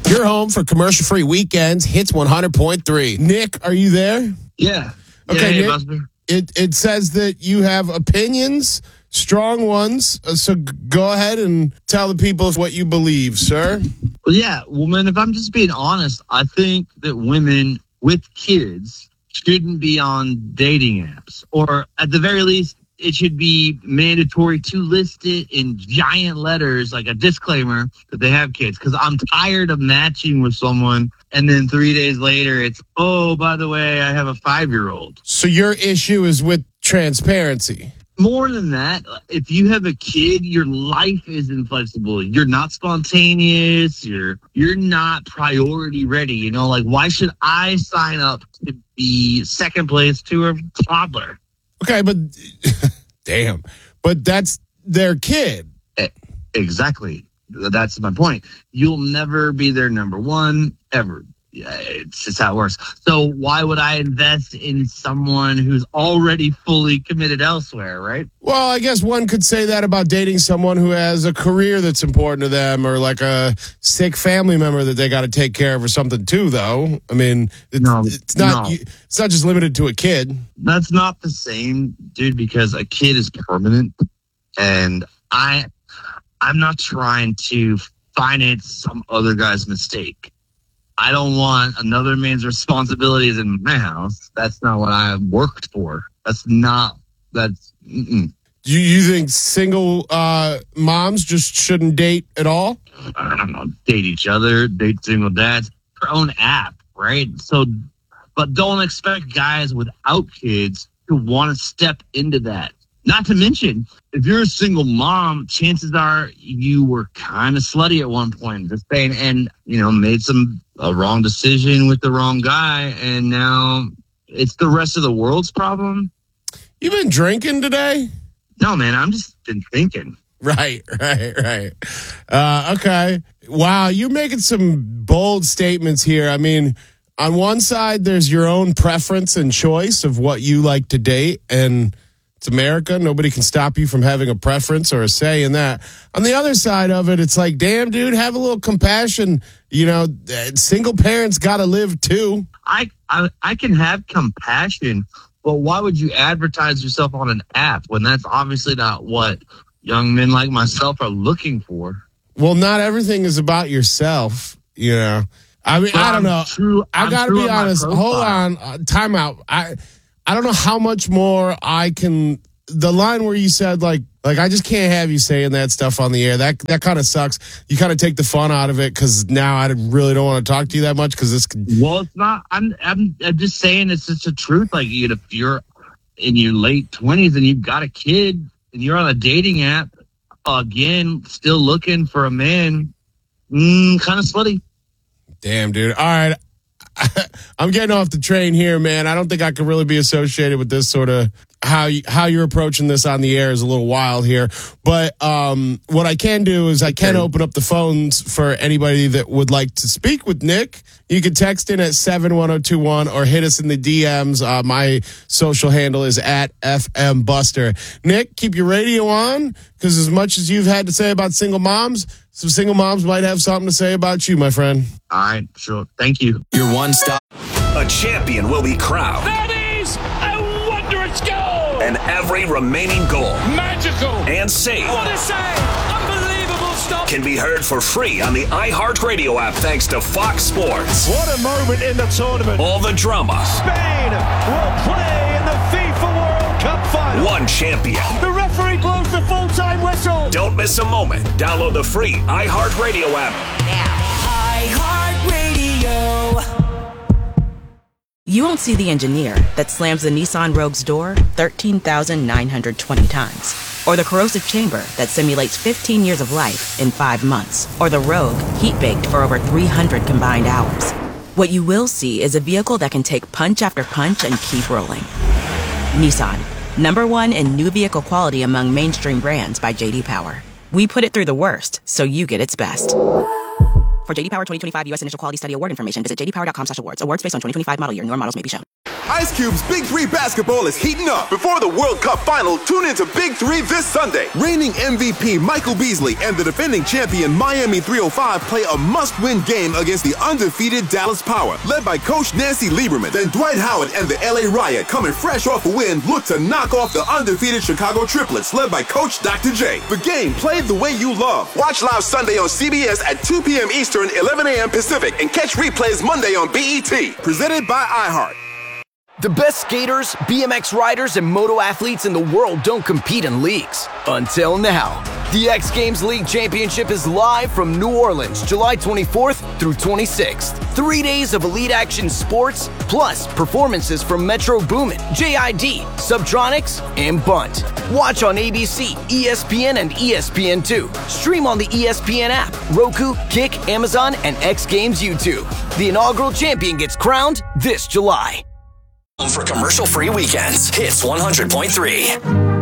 You're home for commercial-free weekends, Hits 100.3. Nick, are you there? Yeah. Okay, Hey, Nick, Buster. it says that you have opinions, strong ones, so go ahead and tell the people what you believe, sir. Well, yeah, woman, if I'm just being honest, I think that women with kids shouldn't be on dating apps. Or at the very least, it should be mandatory to list it in giant letters, like a disclaimer that they have kids. Because I'm tired of matching with someone and then 3 days later it's, oh, by the way, I have a 5-year-old. So your issue is with transparency. More than that, if you have a kid, your life is inflexible. You're not spontaneous. You're not priority ready. You know, like, why should I sign up to be second place to a toddler? Okay, but damn. But that's their kid. Exactly. That's my point. You'll never be their number one, ever. It's just how it works. So why would I invest in someone who's already fully committed elsewhere, right? Well, I guess one could say that about dating someone who has a career that's important to them, or like a sick family member that they got to take care of or something too, though. I mean, it's not just limited to a kid. That's not the same, dude, because a kid is permanent, and I'm not trying to finance some other guy's mistake. I don't want another man's responsibilities in my house. That's not what I worked for. Do you think single moms just shouldn't date at all? I don't know, date each other, date single dads, their own app, right? So, but don't expect guys without kids to want to step into that. Not to mention, if you're a single mom, chances are you were kind of slutty at one point, just saying, and, you know, made a wrong decision with the wrong guy, and now it's the rest of the world's problem. You been drinking today? No, man, I'm just been thinking. Right. Okay. Wow, you're making some bold statements here. I mean, on one side, there's your own preference and choice of what you like to date, and it's America. Nobody can stop you from having a preference or a say in that. On the other side of it, it's like, damn, dude, have a little compassion. You know, single parents got to live too. I can have compassion, but why would you advertise yourself on an app when that's obviously not what young men like myself are looking for? Well, not everything is about yourself, you know. I mean, I don't know. I got to be honest. Hold on. Time out. I don't know how much more I can. The line where you said like I just can't have you saying that stuff on the air. That kind of sucks. You kind of take the fun out of it, because now I really don't want to talk to you that much, because this could. Well, it's not. I'm just saying it's just the truth. Like, if you're in your late 20s and you've got a kid and you're on a dating app, again, still looking for a man, kind of slutty. Damn, dude. All right. I'm getting off the train here, man. I don't think I can really be associated with this sort of how you're approaching this on the air is a little wild here. But what I can do is I can open up the phones for anybody that would like to speak with Nick. You can text in at 71021 or hit us in the DMs. My social handle is at FM Buster. Nick, keep your radio on, because as much as you've had to say about single moms, some single moms might have something to say about you, my friend. All right, sure. Thank you. Your one stop. A champion will be crowned. That is a wondrous goal. And every remaining goal. Magical. And save. What a save. Unbelievable stop. Can be heard for free on the iHeartRadio app, thanks to Fox Sports. What a moment in the tournament. All the drama. Spain will play in the FIFA World Cup final. One champion. The referee blows the full-time whistle. Don't miss a moment. Download the free iHeartRadio app now. iHeartRadio. You won't see the engineer that slams the Nissan Rogue's door 13,920 times. Or the corrosive chamber that simulates 15 years of life in 5 months. Or the Rogue heat-baked for over 300 combined hours. What you will see is a vehicle that can take punch after punch and keep rolling. Nissan, #1 in new vehicle quality among mainstream brands by J.D. Power. We put it through the worst, so you get its best. For J.D. Power 2025 U.S. Initial Quality Study Award information, visit jdpower.com/awards. Awards based on 2025 model year. Newer models may be shown. Ice Cube's Big 3 basketball is heating up. Before the World Cup final, tune into Big 3 this Sunday. Reigning MVP Michael Beasley and the defending champion Miami 305 play a must-win game against the undefeated Dallas Power, led by Coach Nancy Lieberman. Then Dwight Howard and the LA Riot, coming fresh off a win, look to knock off the undefeated Chicago Triplets, led by Coach Dr. J. The game played the way you love. Watch live Sunday on CBS at 2 p.m. Eastern, 11 a.m. Pacific, and catch replays Monday on BET. Presented by iHeart. The best skaters, BMX riders, and moto athletes in the world don't compete in leagues. Until now. The X Games League Championship is live from New Orleans, July 24th through 26th. 3 days of elite action sports, plus performances from Metro Boomin, JID, Subtronics, and Bunt. Watch on ABC, ESPN, and ESPN2. Stream on the ESPN app, Roku, Kick, Amazon, and X Games YouTube. The inaugural champion gets crowned this July. For commercial-free weekends, Hits 100.3.